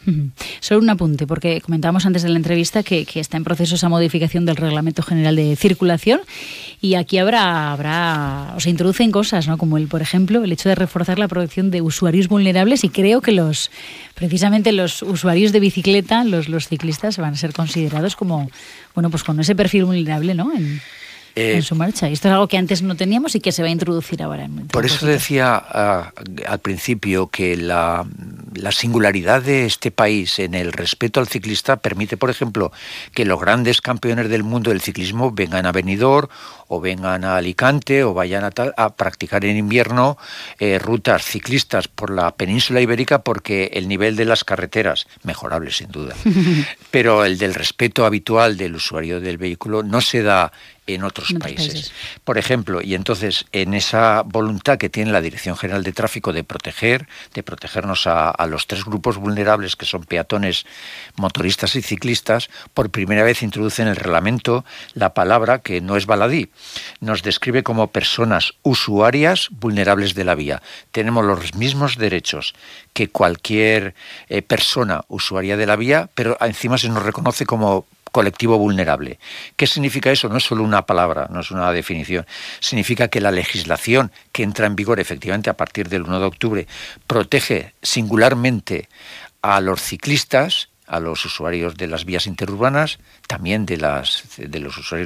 Solo un apunte, porque comentábamos antes de la entrevista que está en proceso esa modificación del Reglamento General de Circulación y aquí o se introducen cosas, ¿no? Como por ejemplo, el hecho de reforzar la protección de usuarios vulnerables, y creo que precisamente los usuarios de bicicleta, los ciclistas, van a ser considerados como, pues con ese perfil vulnerable, ¿no? En su marcha. Y esto es algo que antes no teníamos y que se va a introducir ahora. Por eso decía al principio que la singularidad de este país en el respeto al ciclista permite, por ejemplo, que los grandes campeones del mundo del ciclismo vengan a Benidorm o vengan a Alicante o vayan a practicar en invierno rutas ciclistas por la península ibérica, porque el nivel de las carreteras, mejorable sin duda, pero el del respeto habitual del usuario del vehículo no se da en otros países. Por ejemplo, y entonces en esa voluntad que tiene la Dirección General de Tráfico de protegernos a los tres grupos vulnerables, que son peatones, motoristas y ciclistas, por primera vez introduce en el reglamento la palabra, que no es baladí, nos describe como personas usuarias vulnerables de la vía. Tenemos los mismos derechos que cualquier persona usuaria de la vía, pero encima se nos reconoce como colectivo vulnerable. ¿Qué significa eso? No es solo una palabra, no es una definición. Significa que la legislación que entra en vigor efectivamente a partir del 1 de octubre protege singularmente a los ciclistas, a los usuarios de las vías interurbanas, también de los usuarios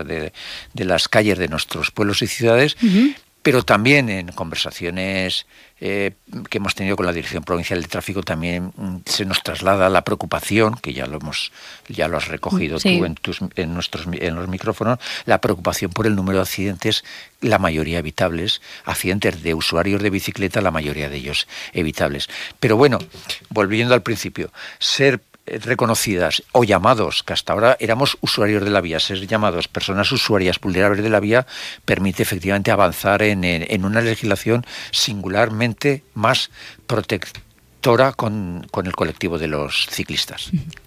de las calles de nuestros pueblos y ciudades, pero también en conversaciones que hemos tenido con la Dirección Provincial de Tráfico también se nos traslada la preocupación, que ya lo has recogido tú en los micrófonos, la preocupación por el número de accidentes, la mayoría evitables, accidentes de usuarios de bicicleta, la mayoría de ellos evitables. Pero bueno, volviendo al principio, ser reconocidas o llamados, que hasta ahora éramos usuarios de la vía, ser llamados personas usuarias vulnerables de la vía, permite efectivamente avanzar en una legislación singularmente más protectora con el colectivo de los ciclistas.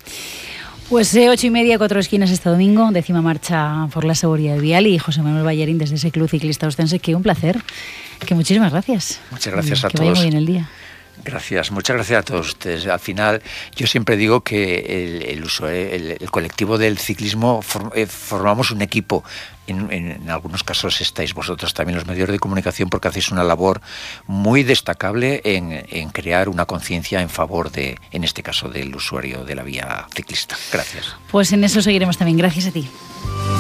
Pues 8:30, 4 esquinas este domingo, 10ª marcha por la seguridad vial, y José Manuel Ballarín desde ese Club Ciclista Ostense, que un placer, que muchísimas gracias. Muchas gracias a todos. Que vaya muy bien el día. Gracias, muchas gracias a todos ustedes. Al final, yo siempre digo que el colectivo del ciclismo formamos un equipo. En algunos casos estáis vosotros también, los medios de comunicación, porque hacéis una labor muy destacable en crear una conciencia en favor en este caso, del usuario de la vía ciclista. Gracias. Pues en eso seguiremos también. Gracias a ti.